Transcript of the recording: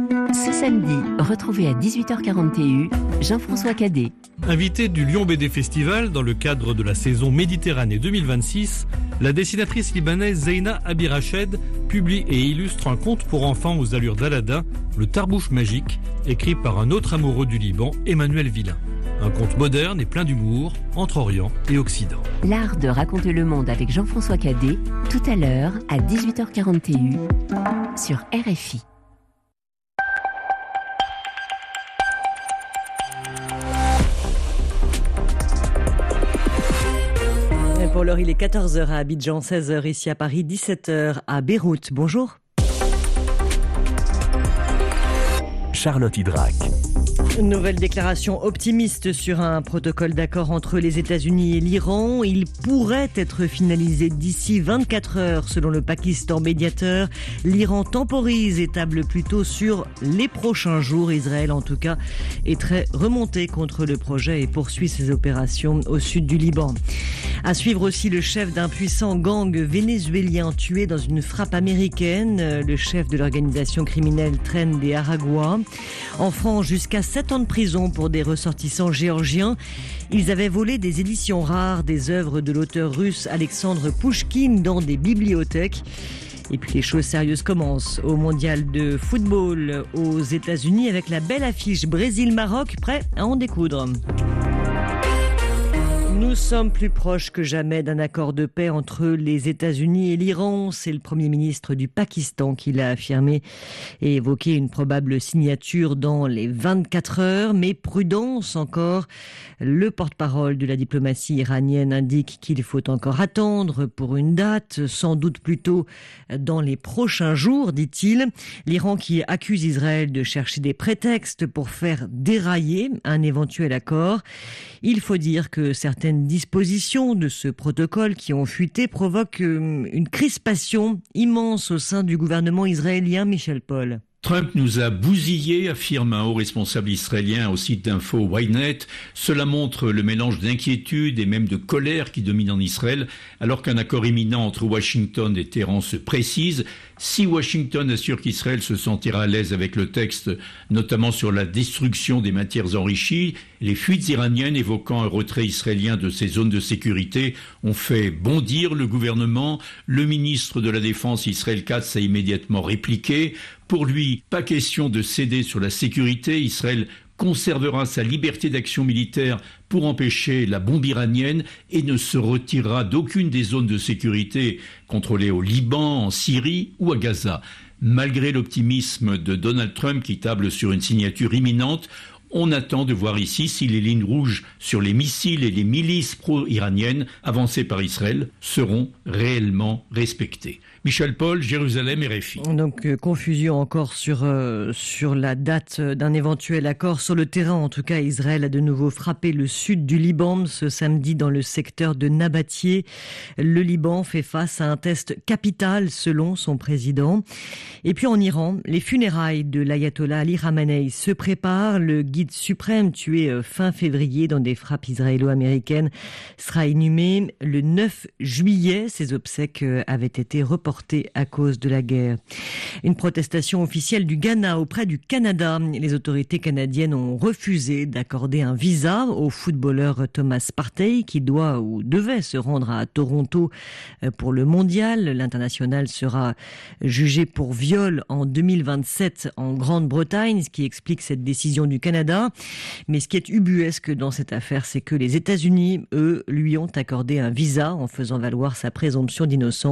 Ce samedi, retrouvez à 18h40 TU Jean-François Cadet. Invité du Lyon BD Festival dans le cadre de la saison Méditerranée 2026, la dessinatrice libanaise Zeina Abirached publie et illustre un conte pour enfants aux allures d'Aladin, Le Tarbouche magique, écrit par un autre amoureux du Liban, Emmanuel Villain. Un conte moderne et plein d'humour entre Orient et Occident. L'art de raconter le monde avec Jean-François Cadet, tout à l'heure à 18h40 TU sur RFI. Pour l'heure, il est 14h à Abidjan, 16h ici à Paris, 17h à Beyrouth. Bonjour. Charlotte Hydrac. Nouvelle déclaration optimiste sur un protocole d'accord entre les États-Unis et l'Iran. Il pourrait être finalisé d'ici 24 heures selon le Pakistan médiateur. L'Iran temporise et table plutôt sur les prochains jours. Israël en tout cas est très remonté contre le projet et poursuit ses opérations au sud du Liban. À suivre aussi le chef d'un puissant gang vénézuélien tué dans une frappe américaine. Le chef de l'organisation criminelle Tren de Aragua. En France, jusqu'à 7 ans de prison pour des ressortissants géorgiens. Ils avaient volé des éditions rares des œuvres de l'auteur russe Alexandre Pouchkine dans des bibliothèques. Et puis les choses sérieuses commencent au mondial de football aux États-Unis avec la belle affiche Brésil-Maroc, prêt à en découdre. Nous sommes plus proches que jamais d'un accord de paix entre les États-Unis et l'Iran. C'est le Premier ministre du Pakistan qui l'a affirmé et évoqué une probable signature dans les 24 heures. Mais prudence encore, le porte-parole de la diplomatie iranienne indique qu'il faut encore attendre pour une date, sans doute plutôt dans les prochains jours, dit-il. L'Iran qui accuse Israël de chercher des prétextes pour faire dérailler un éventuel accord. Il faut dire que certaines dispositions de ce protocole qui ont fuité provoquent une crispation immense au sein du gouvernement israélien. Michel Paul. Trump nous a bousillés, affirme un haut responsable israélien au site d'info Ynet. Cela montre le mélange d'inquiétude et même de colère qui domine en Israël, alors qu'un accord imminent entre Washington et Téhéran se précise. Si Washington assure qu'Israël se sentira à l'aise avec le texte, notamment sur la destruction des matières enrichies, les fuites iraniennes évoquant un retrait israélien de ces zones de sécurité ont fait bondir le gouvernement. Le ministre de la Défense, Israël Katz, a immédiatement répliqué. Pour lui, pas question de céder sur la sécurité. Israël conservera sa liberté d'action militaire pour empêcher la bombe iranienne et ne se retirera d'aucune des zones de sécurité contrôlées au Liban, en Syrie ou à Gaza. Malgré l'optimisme de Donald Trump qui table sur une signature imminente, on attend de voir ici si les lignes rouges sur les missiles et les milices pro-iraniennes avancées par Israël seront réellement respectées. Michel Paul, Jérusalem, RFI. Donc confusion encore sur la date d'un éventuel accord sur le terrain. En tout cas, Israël a de nouveau frappé le sud du Liban ce samedi dans le secteur de Nabatieh. Le Liban fait face à un test capital selon son président. Et puis en Iran, les funérailles de l'ayatollah Ali Khamenei se préparent. Le guide suprême tué fin février dans des frappes israélo-américaines sera inhumé le 9 juillet. Ses obsèques avaient été reportées à cause de la guerre. Une protestation officielle du Ghana auprès du Canada. Les autorités canadiennes ont refusé d'accorder un visa au footballeur Thomas Partey qui doit ou devait se rendre à Toronto pour le mondial. L'international sera jugé pour viol en 2027 en Grande-Bretagne, ce qui explique cette décision du Canada. Mais ce qui est ubuesque dans cette affaire, c'est que les États-Unis, eux, lui ont accordé un visa en faisant valoir sa présomption d'innocence.